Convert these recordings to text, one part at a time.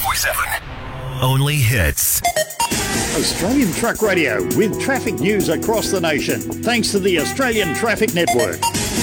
104.7. Only hits. Australian Truck Radio with traffic news across the nation. Thanks to the Australian Traffic Network.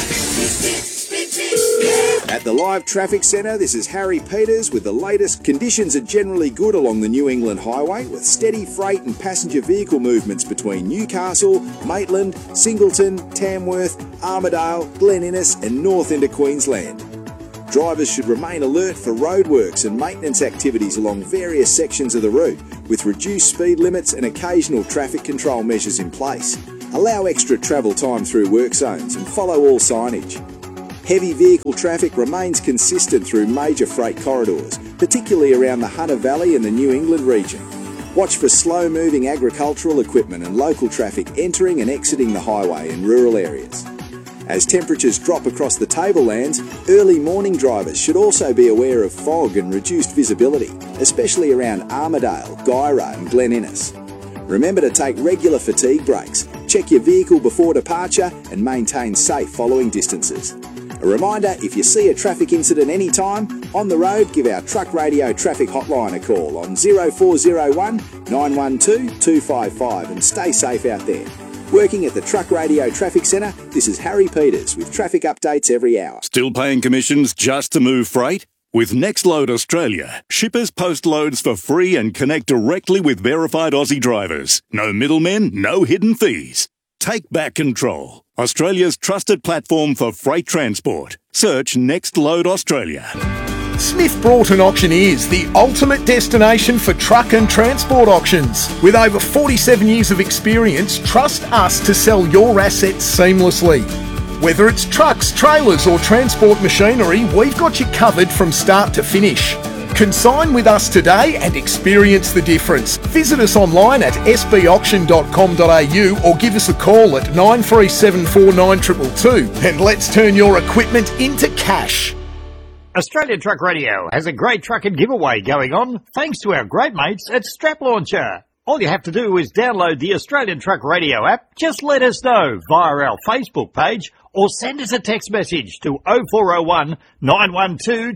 At the Live Traffic Centre, this is Harry Peters with the latest. Conditions are generally good along the New England Highway, with steady freight and passenger vehicle movements between Newcastle, Maitland, Singleton, Tamworth, Armidale, Glen Innes and north into Queensland. Drivers should remain alert for roadworks and maintenance activities along various sections of the route, with reduced speed limits and occasional traffic control measures in place. Allow extra travel time through work zones and follow all signage. Heavy vehicle traffic remains consistent through major freight corridors, particularly around the Hunter Valley and the New England region. Watch for slow-moving agricultural equipment and local traffic entering and exiting the highway in rural areas. As temperatures drop across the tablelands, early morning drivers should also be aware of fog and reduced visibility, especially around Armidale, Guyra and Glen Innes. Remember to take regular fatigue breaks, check your vehicle before departure and maintain safe following distances. A reminder, if you see a traffic incident anytime, on the road, give our Truck Radio traffic hotline a call on 0401 912 255 and stay safe out there. Working at the Truck Radio Traffic Centre, this is Harry Peters with traffic updates every hour. Still paying commissions just to move freight? With Nextload Australia, shippers post loads for free and connect directly with verified Aussie drivers. No middlemen, no hidden fees. Take back control. Australia's trusted platform for freight transport. Search Nextload Australia. Smith Broughton Auctioneers, the ultimate destination for truck and transport auctions. With over 47 years of experience, trust us to sell your assets seamlessly. Whether it's trucks, trailers or transport machinery, we've got you covered from start to finish. Consign with us today and experience the difference. Visit us online at sbauction.com.au or give us a call at 9374 9222 and let's turn your equipment into cash. Australian Truck Radio has a great trucking giveaway going on thanks to our great mates at Strap Launcher. All you have to do is download the Australian Truck Radio app. Just let us know via our Facebook page or send us a text message to 0401 912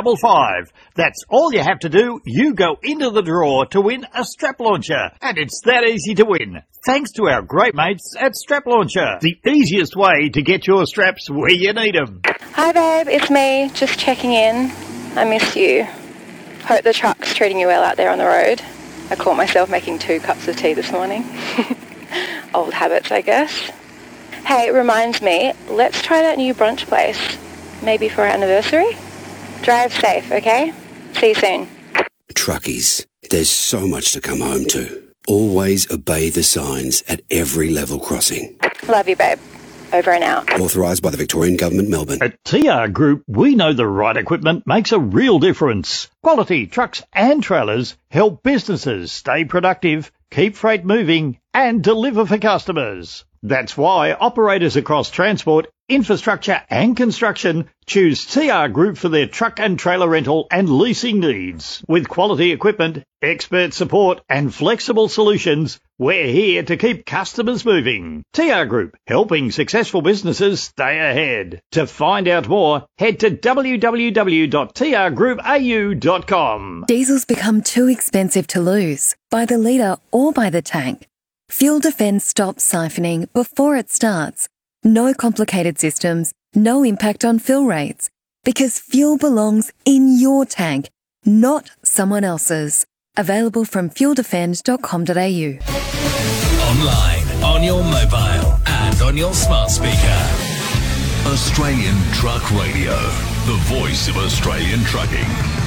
255. That's all you have to do. You go into the draw to win a strap launcher, and it's that easy to win. Thanks to our great mates at Strap Launcher, the easiest way to get your straps where you need them. Hi babe, it's me, just checking in. I missed you. Hope the truck's treating you well out there on the road. I caught myself making 2 cups of tea this morning. Old habits, I guess. Hey, it reminds me, let's try that new brunch place. Maybe for our anniversary? Drive safe, okay? See you soon. Truckies, there's so much to come home to. Always obey the signs at every level crossing. Love you, babe. Over and out. Authorised by the Victorian Government, Melbourne. At TR Group, we know the right equipment makes a real difference. Quality trucks and trailers help businesses stay productive, keep freight moving, and deliver for customers. That's why operators across transport, infrastructure and construction choose TR Group for their truck and trailer rental and leasing needs. With quality equipment, expert support and flexible solutions, we're here to keep customers moving. TR Group, helping successful businesses stay ahead. To find out more, head to www.trgroupau.com. Diesel's become too expensive to lose, by the litre or by the tank. Fuel Defence stops siphoning before it starts. No complicated systems, no impact on fill rates. Because fuel belongs in your tank, not someone else's. Available from fueldefend.com.au. Online, on your mobile and on your smart speaker. Australian Truck Radio, the voice of Australian trucking.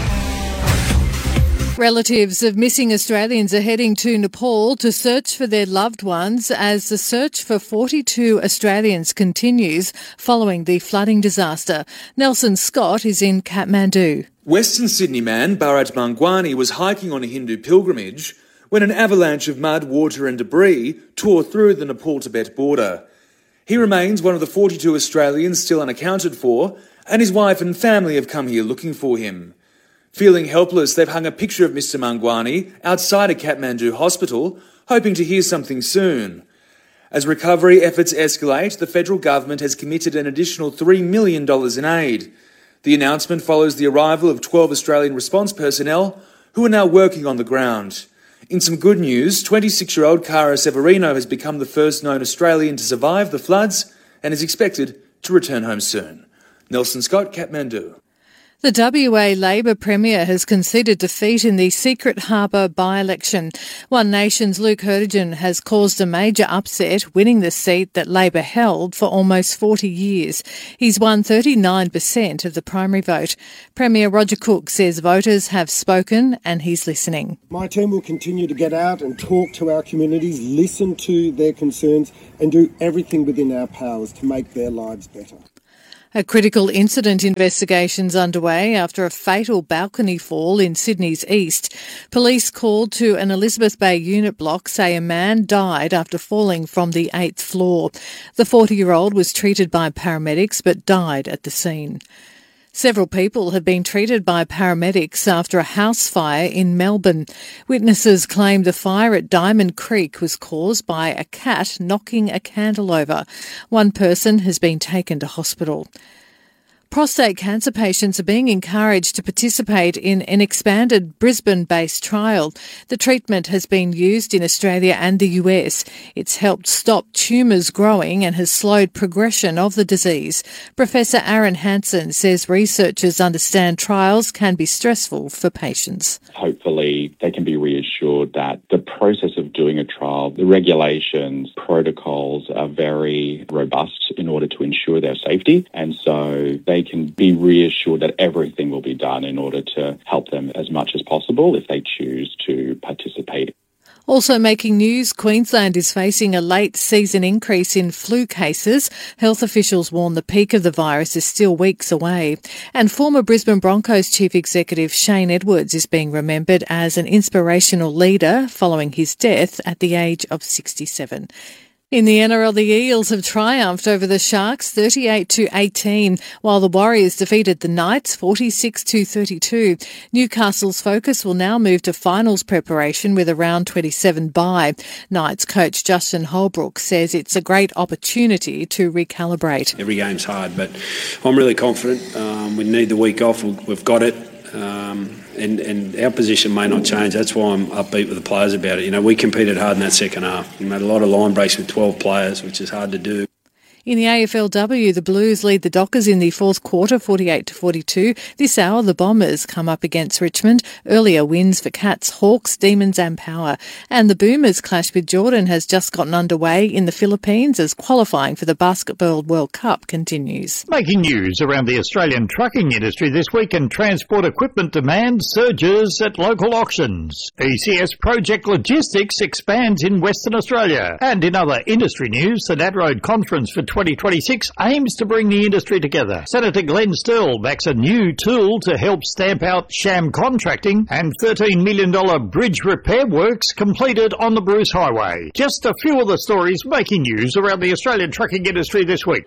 Relatives of missing Australians are heading to Nepal to search for their loved ones as the search for 42 Australians continues following the flooding disaster. Nelson Scott is in Kathmandu. Western Sydney man Bharat Mangwani was hiking on a Hindu pilgrimage when an avalanche of mud, water and debris tore through the Nepal-Tibet border. He remains one of the 42 Australians still unaccounted for, and his wife and family have come here looking for him. Feeling helpless, they've hung a picture of Mr. Mangwani outside a Kathmandu hospital, hoping to hear something soon. As recovery efforts escalate, the federal government has committed an additional $3 million in aid. The announcement follows the arrival of 12 Australian response personnel who are now working on the ground. In some good news, 26-year-old Cara Severino has become the first known Australian to survive the floods and is expected to return home soon. Nelson Scott, Kathmandu. The WA Labor Premier has conceded defeat in the Secret Harbour by-election. One Nation's Luke Hertigan has caused a major upset, winning the seat that Labor held for almost 40 years. He's won 39% of the primary vote. Premier Roger Cook says voters have spoken and he's listening. My team will continue to get out and talk to our communities, listen to their concerns and do everything within our powers to make their lives better. A critical incident investigation's underway after a fatal balcony fall in Sydney's east. Police called to an Elizabeth Bay unit block say a man died after falling from the 8th floor. The 40-year-old was treated by paramedics but died at the scene. Several people have been treated by paramedics after a house fire in Melbourne. Witnesses claim the fire at Diamond Creek was caused by a cat knocking a candle over. One person has been taken to hospital. Prostate cancer patients are being encouraged to participate in an expanded Brisbane-based trial. The treatment has been used in Australia and the US. It's helped stop tumours growing and has slowed progression of the disease. Professor Aaron Hansen says researchers understand trials can be stressful for patients. Hopefully they can be reassured that the process of doing a trial, the regulations, protocols are very robust in order to ensure their safety, and so they can be reassured that everything will be done in order to help them as much as possible if they choose to participate. Also making news, Queensland is facing a late season increase in flu cases. Health officials warn the peak of the virus is still weeks away. And former Brisbane Broncos chief executive Shane Edwards is being remembered as an inspirational leader following his death at the age of 67. In the NRL, the Eels have triumphed over the Sharks 38-18, while the Warriors defeated the Knights 46-32. Newcastle's focus will now move to finals preparation with a round 27 bye. Knights coach Justin Holbrook says it's a great opportunity to recalibrate. Every game's hard, but I'm really confident. We need the week off. We've got it. And our position may not change. That's why I'm upbeat with the players about it. You know, we competed hard in that second half. We made a lot of line breaks with 12 players, which is hard to do. In the AFLW, the Blues lead the Dockers in the fourth quarter, 48-42. This hour, the Bombers come up against Richmond. Earlier wins for Cats, Hawks, Demons and Power. And the Boomers' clash with Jordan has just gotten underway in the Philippines as qualifying for the Basketball World Cup continues. Making news around the Australian trucking industry this week, and transport equipment demand surges at local auctions. ECS Project Logistics expands in Western Australia. And in other industry news, the NatRoad Conference for 2026 aims to bring the industry together. Senator Glenn Sterle backs a new tool to help stamp out sham contracting, and $13 million bridge repair works completed on the Bruce Highway. Just a few of the stories making news around the Australian trucking industry this week.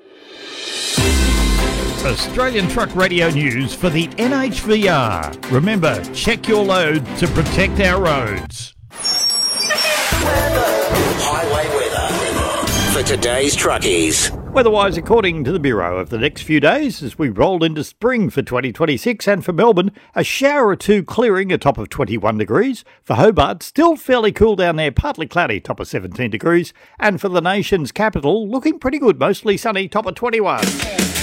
Australian Truck Radio News for the NHVR. Remember, check your load to protect our roads. Highway weather for today's truckies. Weather-wise, according to the Bureau, of the next few days as we roll into spring for 2026, and for Melbourne, a shower or two clearing, a top of 21 degrees. For Hobart, still fairly cool down there, partly cloudy, top of 17 degrees. And for the nation's capital, looking pretty good, mostly sunny, top of 21.